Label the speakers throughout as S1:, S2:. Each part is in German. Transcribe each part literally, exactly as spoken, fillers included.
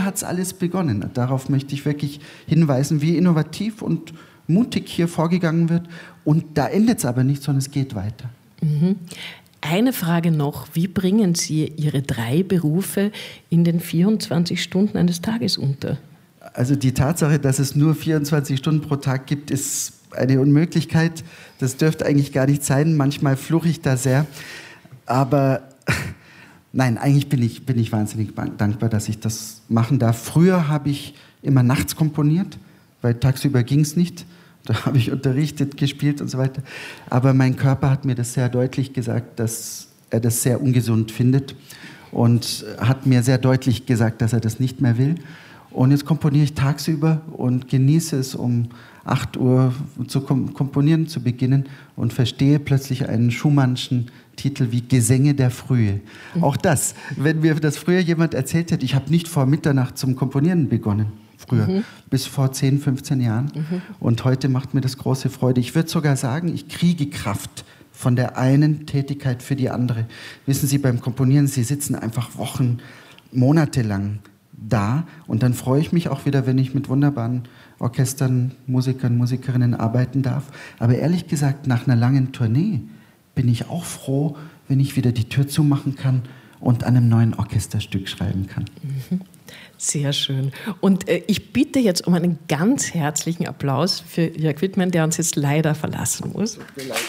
S1: hier hat es alles begonnen. Darauf möchte ich wirklich hinweisen, wie innovativ und mutig hier vorgegangen wird. Und da endet es aber nicht, sondern es geht weiter.
S2: Mhm. Eine Frage noch. Wie bringen Sie Ihre drei Berufe in den vierundzwanzig Stunden eines Tages unter?
S1: Also die Tatsache, dass es nur vierundzwanzig Stunden pro Tag gibt, ist eine Unmöglichkeit. Das dürfte eigentlich gar nicht sein. Manchmal fluche ich da sehr. Aber nein, eigentlich bin ich, bin ich wahnsinnig dankbar, dass ich das machen darf. Früher habe ich immer nachts komponiert, weil tagsüber ging es nicht. Da habe ich unterrichtet, gespielt und so weiter. Aber mein Körper hat mir das sehr deutlich gesagt, dass er das sehr ungesund findet und hat mir sehr deutlich gesagt, dass er das nicht mehr will. Und jetzt komponiere ich tagsüber und genieße es, um acht Uhr zu komponieren zu beginnen und verstehe plötzlich einen Schumannschen Titel wie Gesänge der Frühe. Mhm. Auch das, wenn mir das früher jemand erzählt hätte, ich habe nicht vor Mitternacht zum Komponieren begonnen. Früher, mhm. bis vor zehn, fünfzehn Jahren. Mhm. Und heute macht mir das große Freude. Ich würde sogar sagen, ich kriege Kraft von der einen Tätigkeit für die andere. Wissen Sie, beim Komponieren, Sie sitzen einfach Wochen, Monate lang da. Und dann freue ich mich auch wieder, wenn ich mit wunderbaren Orchestern, Musikern, Musikerinnen arbeiten darf. Aber ehrlich gesagt, nach einer langen Tournee bin ich auch froh, wenn ich wieder die Tür zumachen kann und an einem neuen Orchesterstück schreiben kann.
S2: Mhm. Sehr schön. Und äh, ich bitte jetzt um einen ganz herzlichen Applaus für Jörg Widmann, der uns jetzt leider verlassen muss. Vielen Dank.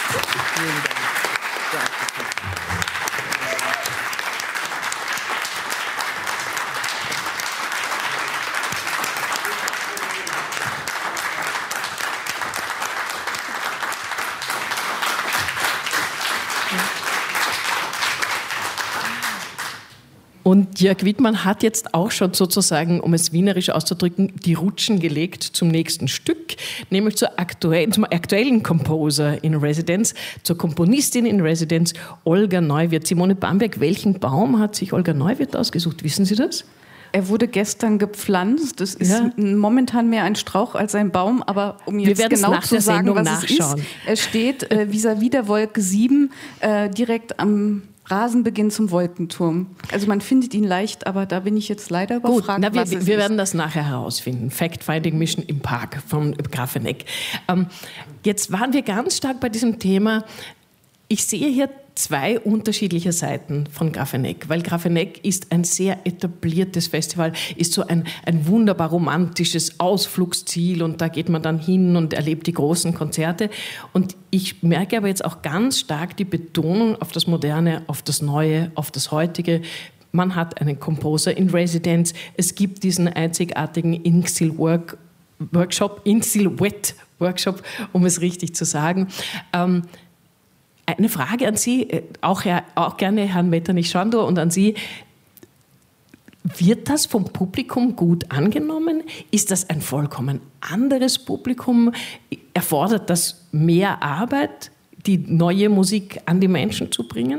S2: Und Jörg Widmann hat jetzt auch schon sozusagen, um es wienerisch auszudrücken, die Rutschen gelegt zum nächsten Stück, nämlich zur aktuellen, zum aktuellen Composer in Residence, zur Komponistin in Residence, Olga Neuwirth. Simone Bamberg, welchen Baum hat sich Olga Neuwirth ausgesucht? Wissen Sie das?
S3: Er wurde gestern gepflanzt. Das ist ja momentan mehr ein Strauch als ein Baum. Aber um jetzt genau zu sagen, was nachschauen. es ist, er steht äh, vis-à-vis der Wolke sieben, äh, direkt am Rasenbeginn zum Wolkenturm. Also man findet ihn leicht, aber da bin ich jetzt leider überfragt.
S2: Gut, na, wir, wir, wir werden das nachher herausfinden. Fact-Finding Mission im Park von Grafeneck. Ähm, jetzt waren wir ganz stark bei diesem Thema. Ich sehe hier zwei unterschiedliche Seiten von Grafeneck, weil Grafeneck ist ein sehr etabliertes Festival, ist so ein, ein wunderbar romantisches Ausflugsziel und da geht man dann hin und erlebt die großen Konzerte. Und ich merke aber jetzt auch ganz stark die Betonung auf das Moderne, auf das Neue, auf das Heutige. Man hat einen Composer in Residence, es gibt diesen einzigartigen Inksil Work Workshop, Inksil Wet Workshop, um es richtig zu sagen. Ähm, Eine Frage an Sie, auch, auch gerne Herrn Metternich-Schandor und an Sie. Wird das vom Publikum gut angenommen? Ist das ein vollkommen anderes Publikum? Erfordert das mehr Arbeit, die neue Musik an die Menschen zu bringen?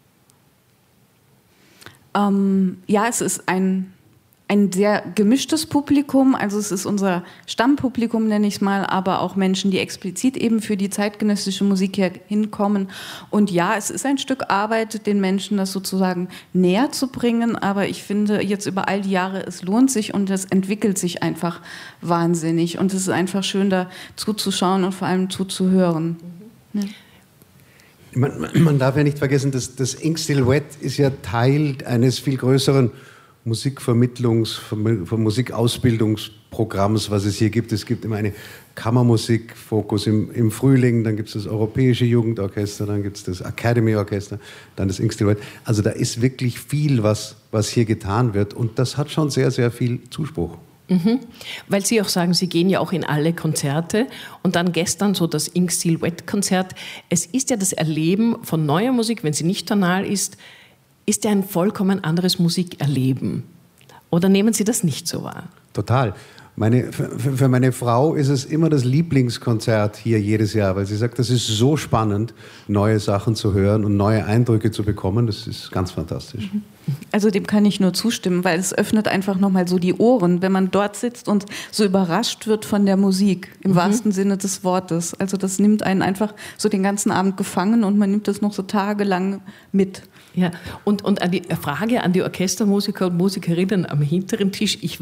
S3: Ähm, ja, es ist ein... Ein sehr gemischtes Publikum, also es ist unser Stammpublikum, nenne ich es mal, aber auch Menschen, die explizit eben für die zeitgenössische Musik hier hinkommen. Und ja, es ist ein Stück Arbeit, den Menschen das sozusagen näher zu bringen, aber ich finde jetzt über all die Jahre, es lohnt sich und es entwickelt sich einfach wahnsinnig. Und es ist einfach schön, da zuzuschauen und vor allem zuzuhören. Mhm. Ja.
S4: Man, man darf ja nicht vergessen, dass das Inksil Wet ist ja Teil eines viel größeren Musikvermittlungs-, vom Musikausbildungsprogramms, was es hier gibt. Es gibt immer eine Kammermusikfokus im, im Frühling, dann gibt es das Europäische Jugendorchester, dann gibt es das Academy Orchester, dann das Inksil Wet. Also da ist wirklich viel, was, was hier getan wird und das hat schon sehr, sehr viel Zuspruch.
S2: Mhm. Weil Sie auch sagen, Sie gehen ja auch in alle Konzerte und dann gestern so das Inksil Wet Konzert. Es ist ja das Erleben von neuer Musik, wenn sie nicht tonal ist, ist ja ein vollkommen anderes Musikerleben. Oder nehmen Sie das nicht so wahr?
S4: Total. Meine, für, für meine Frau ist es immer das Lieblingskonzert hier jedes Jahr, weil sie sagt, das ist so spannend, neue Sachen zu hören und neue Eindrücke zu bekommen. Das ist ganz fantastisch.
S3: Also dem kann ich nur zustimmen, weil es öffnet einfach nochmal so die Ohren, wenn man dort sitzt und so überrascht wird von der Musik, im mhm. wahrsten Sinne des Wortes. Also das nimmt einen einfach so den ganzen Abend gefangen und man nimmt das noch so tagelang mit.
S2: Ja, und, und an die Frage an die Orchestermusiker und Musikerinnen am hinteren Tisch, ich